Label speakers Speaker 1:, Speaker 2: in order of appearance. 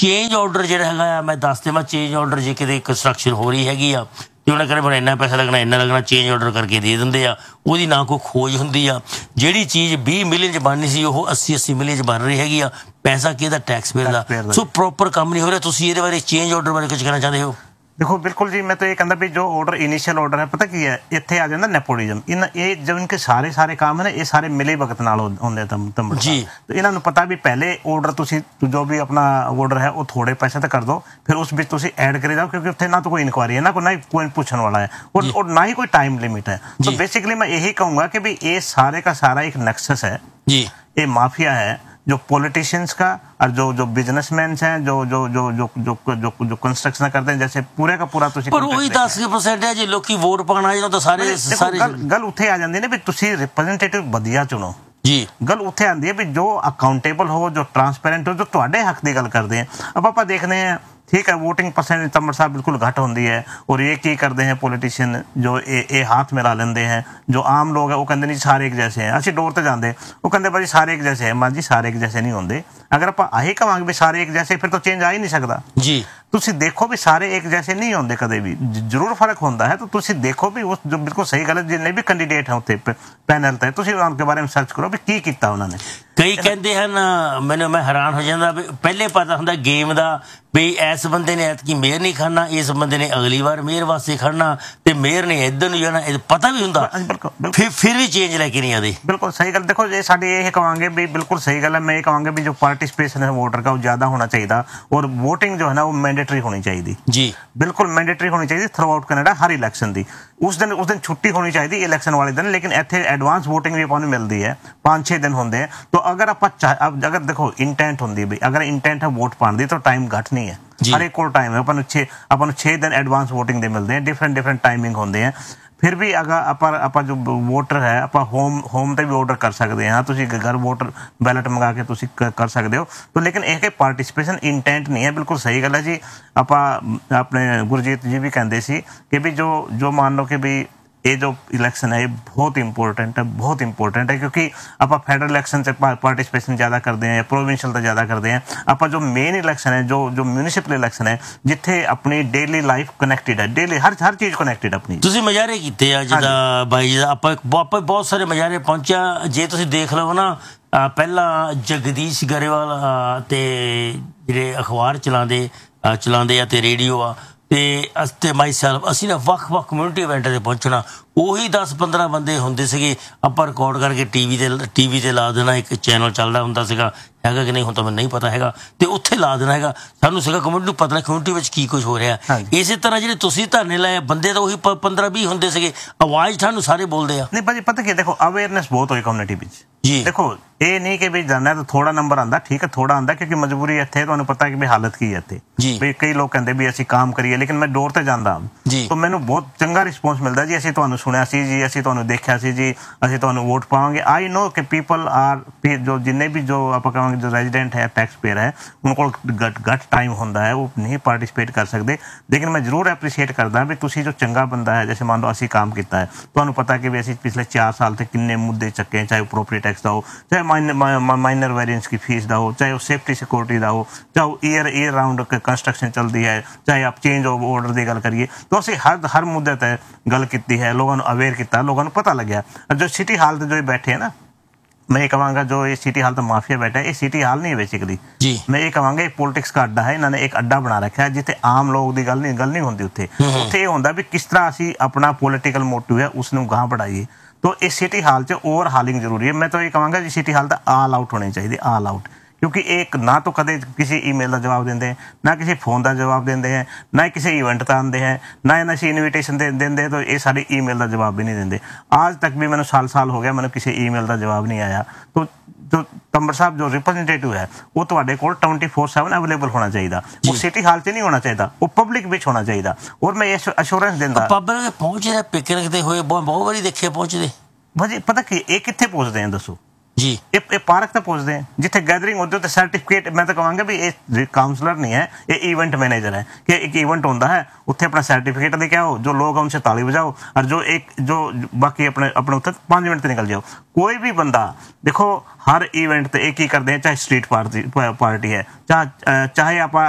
Speaker 1: Change order ਜਿਹੜਾ ਹੈਗਾ ਆ, ਮੈਂ ਦੱਸ ਦੇਵਾਂ, ਚੇਂਜ ਆਰਡਰ ਜੇ ਕਿਤੇ ਕੰਸਟਰਕਸ਼ਨ ਹੋ ਰਹੀ ਹੈਗੀ ਆ ਤੇ ਉਹਨਾਂ ਕਹਿੰਦੇ ਮੈਨੂੰ ਇੰਨਾ ਪੈਸਾ ਲੱਗਣਾ, ਇੰਨਾ ਲੱਗਣਾ, ਚੇਂਜ ਆਰਡਰ ਕਰਕੇ ਦੇ ਦਿੰਦੇ ਆ। ਉਹਦੀ ਨਾ ਕੋਈ ਖੋਜ ਹੁੰਦੀ ਆ। ਜਿਹੜੀ ਚੀਜ਼ 20 ਮਿਲੀਅਨ 'ਚ ਬਣਨੀ ਸੀ ਉਹ 80 ਮਿਲੀਅਨ 'ਚ ਬਣ ਰਹੀ ਹੈਗੀ ਆ। ਪੈਸਾ ਕਿਹਦਾ? ਟੈਕਸ ਪੇਅਰ ਦਾ। ਸੋ ਪ੍ਰੋਪਰ ਕੰਮ ਨਹੀਂ ਹੋ ਰਿਹਾ। ਤੁਸੀਂ ਇਹਦੇ ਬਾਰੇ, ਚੇਂਜ ਆਰਡਰ ਬਾਰੇ ਕੁਝ ਕਹਿਣਾ ਚਾਹੁੰਦੇ ਹੋ?
Speaker 2: देखो बिल्कुल जी, मैं तो ये कहता भी जो ऑर्डर इनिशियल ऑर्डर है, पता की है, इतने आ जाता नेपोटिज्म। इन ये जब इनके सारे काम है ना, ये सारे मिले वक्त नाल होंगे जी। तो इन्होंने पता भी पहले ऑर्डर तुसी जो भी अपना ऑर्डर है वो थोड़े पैसे तक कर दो, फिर उस बीच तुसी ऐड करी जाओ, क्योंकि उत्थे ना तो कोई इंक्वायरी है, ना कोई पूछने वाला है, और ना ही कोई टाइम लिमिट है। तो बेसिकली मैं यही कहूंगा कि भाई ये सारे का सारा एक नेक्सस है जी। ये माफिया है जो पॉलिटिशियंस का, और जो बिजनेसमैन हैं, जो जो जो जो जो जो जो कंस्ट्रक्शन करते हैं, जैसे पूरे का पूरा तुसी
Speaker 1: पर वही 10% है जी लोग वोट पाना है, तो सारे
Speaker 2: गल उत्थे आ जाती है ना भी तुसी रिप्रेजेंटेटिव वधिया चुनो जी। गल उत्थे आती है भी जो अकाउंटेबल हो, जो ट्रांसपेरेंट हो, जो तुहाडे हक की गल करते हैं। अब आप देखने हैं, ठीक है, वोटिंग परसेंटेज तंबड़ साहब बिल्कुल घट होती है, और ये की करते हैं पॉलिटिशियन जो ये हाथ मिला लेंदे हैं। जो आम लोग है वो कहते नहीं सारे एक जैसे हैं। असं डोर तो जाते वो कहते भाई सारे एक जैसे हैं। मां जी सारे एक जैसे नहीं होंगे। अगर आप आही कहांगे भी सारे एक जैसे, फिर तो चेंज आ ही नहीं सकता जी। तुसी देखो भी सारे एक जैसे नहीं होंगे कदे भी, जरूर फर्क होता है। तो तुसी देखो भी उस जो बिल्कुल सही गल, जिन्ने भी कैंडीडेट है उत्ते पैनल ते, तुसी उनके बारे में सर्च करो भी की कीता उन्होंने।
Speaker 1: कई कहते हैं ना, मैं हैरान हो जाता भी पहले पता होंगे गेम का भी इस बंदे ने ऐतकी मेयर नहीं खड़ना, इस बंदे ने अगली बार मेयर वास्ते खड़ना, तो मेयर ने इधर नहीं जाना, पता भी होंगे, फिर भी चेंज लेके नहीं आते। बिल्कुल
Speaker 2: सही गल। देखो ये साडी ये कहांगे भी बिल्कुल सही गल है। मैं ये कहूँगा भी जो पार्टिसिपेशन है वोटर का वो ज्यादा होना चाहिए, और वोटिंग जो है ना वो मैंडेटरी होनी चाहिए जी। बिल्कुल मैंडेटरी होनी चाहिए थ्रू आउट कनाडा हर इलैक्शन की। उस दिन छुट्टी होनी चाहिए इलैक्शन वाले दिन, लेकिन इतने एडवांस वोटिंग भी अपन मिलती है, 5-6 दिन होंगे। तो अगर आप अगर देखो इंटेंट होंगी भी, अगर इंटेंट है वोट पाने की, तो टाइम घट नहीं है। हर एक को टाइम है, अपन 6 दिन एडवांस वोटिंग दे मिलते हैं, डिफरेंट टाइमिंग होंगे हैं। फिर भी अगर आप जो वोटर है आप होम ते भी ऑर्डर कर सकते हैं। हाँ, तुसी घर वोटर बैलेट मंगा के तुसी कर सकते हो। तो लेकिन एक पार्टिसिपेशन इंटेंट नहीं है। बिल्कुल सही गल है जी। आप अपने गुरजीत जी भी कहते सी कि भी जो मान लो कि भी ये जो इलैक्शन है ये बहुत इंपॉर्टेंट है, क्योंकि आप फेडरल इलैक्शन से पार्टिसिपेशन ज़्यादा करते हैं, प्रोविंशियल तो ज़्यादा करते हैं। आप जो मेन इलैक्शन है, जो म्यूनिसिपल इलैक्शन है, जिथे अपनी डेली लाइफ कनैक्टेड है, डेली हर चीज़ कनैक्टेड अपनी।
Speaker 1: तुसीं मज़ारे कीते आ जिदा बाई जी, आप बहुत सारे मज़ारे पहुंचा। जे तुसीं देख लो ना, पहला जगदीश गरेवाल ते जिहड़े अखबार चलाते आ ते रेडियो आ ते माई सैल्फ असी ना ਵੱਖ कम्यूनिटी इवेंट से पहुंचना, ਉਹੀ 10-15 ਬੰਦੇ ਹੁੰਦੇ ਸੀਗੇ। ਆਪਾਂ ਰਿਕਾर्ड करके टीवी ते ला देना, एक चैनल ਚੱਲਦਾ ਹੁੰਦਾ ਸੀਗਾ, ਹੈਗਾ ਕਿ ਨਹੀਂ ਹੁਣ ਤਾਂ ਮੈਨੂੰ ਨਹੀਂ ਪਤਾ ਹੈਗਾ, ਤੇ ਉੱਥੇ ਲਾ ਦੇਣਾ ਹੈਗਾ। ਸਾਨੂੰ ਸੀਗਾ ਕਮਿਊਨਿਟੀ ਨੂੰ ਪਤਾ ਕਮਿਊਨਿਟੀ ਵਿੱਚ ਕੀ ਕੁਝ ਹੋ ਰਿਹਾ। ਇਸੇ ਤਰ੍ਹਾਂ ਜਿਹੜੇ ਤੁਸੀਂ ਧਰਨੇ ਲਾਏ ਬੰਦੇ ਤਾਂ ਉਹੀ 15-20 ਹੁੰਦੇ ਸੀਗੇ, ਆਵਾਜ਼ ਤੁਹਾਨੂੰ ਸਾਰੇ ਬੋਲਦੇ ਆ।
Speaker 2: नहीं भाजी पता क्या, देखो अवेयरनेस बहुत हुई कम्युनिटी में जी। देखो ये नहीं कि भी जाना तो थोड़ा नंबर आता, ठीक है थोड़ा आता, क्योंकि मजबूरी इतने तुहानू पता कि भी हालत की है जी। भी कई लोग कहते भी असी काम करिए, लेकिन मैं डोर ते जांदा जी, तो मैनू बहुत चंगा रिस्पोंस मिलता जी। असी तुहानू सुनिया सी जी, असी तुहानू देखिया सी जी, असी तुहानू वोट पावांगे। आई नो कि पीपल आर जो जिन्ने भी जो आप कहांगे जो रेजिडेंट है, टैक्स पेयर है, उनको घट टाइम होंदा है, वो नहीं पार्टिसिपेट कर सकते। लेकिन मैं जरूर एप्रीशिएट करदा भी तुसी जो चंगा बंदा है, जैसे मान लो असी काम किया है, तुहानू पता कि भी असी पिछले 4 साल से किन्ने मुद्दे चक्के, चाहे प्रॉपर्टी टैक्स का हो, चाहे माइनर वेरिएंस की फीस का हो, चाहे सेफ्टी सिक्योरिटी का हो, चाहे ईयर राउंड कंस्ट्रक्शन चलती है, चाहे आप चेंज ऑफ ऑर्डर की गल करिए। तो असी हर मुद्दे पर गल की है, लोगों को अवेयर किया, लोगों को पता लग्या। जो सिटी हाल जो बैठे है ना, मैं ये कहूँगा जो ये सिटी हाल तो माफिया बैठा है, ये सिटी हाल नहीं है बेसिकली जी। मैं ये कहूँगा पॉलिटिक्स का अड्डा है, इन्होंने एक अड्डा बना रखा है जिथे आम लोग की गल नहीं होती। उत्थे ये होंदा भी किस तरह असी अपना पॉलिटिकल मोटिव है उसनू गांह बढ़ाइए। तो इस सिटी हाल च ओवर हालिंग जरूरी है। मैं तो ये कहूँगा जी सिटी हाल तो ऑल आउट होनी चाहिए, ऑल आउट। क्योंकि एक ना तो कदे किसी ईमेल का जवाब देंगे हैं, ना किसी फोन का जवाब देंगे हैं, ना किसी इवेंट का आते हैं, ना किसी इनविटेशन देंगे। तो ये सारी ईमेल का जवाब भी नहीं देंगे। आज तक भी मैंने साल हो गया, मैंने किसी ईमेल का जवाब नहीं आया। तो तंबर साहब जो रिप्रेजेंटेटिव है वो तुहाडे कोल 24/7 अवेलेबल होना चाहिए। वो सिटी हाल च नहीं होना चाहिए, वो पब्लिक विच होना चाहिए। और मैं अश्योरेंस देंदा
Speaker 1: पब्लिक पहुंच रहा पिकनिक ते होए बहुत बारी देखे पहुंचदे
Speaker 2: भाजी। पता कि ये कित्थे पहुंचते हैं दसो जी। ये पार्क तक पहुंचते हैं जिथे गैदरिंग होती है। सर्टिफिकेट मैं तो कहूँगा भी ये काउंसलर नहीं है, ये इवेंट मैनेजर है। कि एक इवेंट होता है उत्थे अपना सर्टिफिकेट लेके आओ, जो लोग हैं उनसे ताली बजाओ, और जो बाकी अपने उत्थे 5 मिनट निकल जाओ। कोई भी बंदा देखो हर इवेंट एक ही करते हैं, चाहे स्ट्रीट पार्टी है, चाहे आप